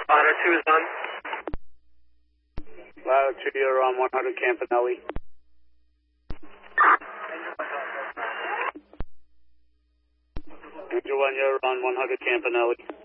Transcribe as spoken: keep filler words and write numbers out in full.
Otter two is on. Ladder two, you're on one hundred Campanelli. Angel one, you're on one hundred Campanelli.